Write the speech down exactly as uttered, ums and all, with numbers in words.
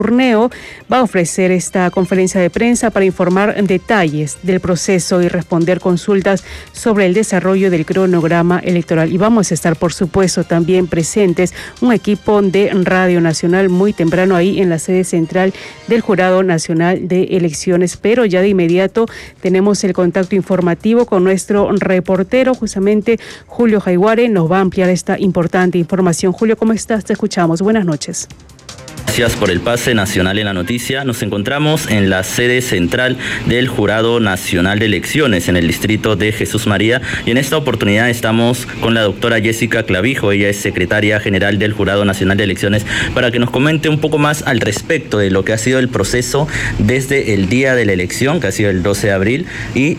Urneo va a ofrecer esta conferencia de prensa para informar detalles del proceso y responder consultas sobre el desarrollo del cronograma electoral. Y vamos a estar, por supuesto, también presentes un equipo de Radio Nacional muy temprano ahí en la sede central del Jurado Nacional de Elecciones. Pero ya de inmediato tenemos el contacto informativo con nuestro reportero, justamente Julio Jaiguare, nos va a ampliar esta importante información. Julio, ¿cómo estás? Te escuchamos. Buenas noches. Gracias por el pase nacional en la noticia. Nos encontramos en la sede central del Jurado Nacional de Elecciones en el distrito de Jesús María, y en esta oportunidad estamos con la doctora Jessica Clavijo. Ella es secretaria general del Jurado Nacional de Elecciones, para que nos comente un poco más al respecto de lo que ha sido el proceso desde el día de la elección, que ha sido el doce de abril, y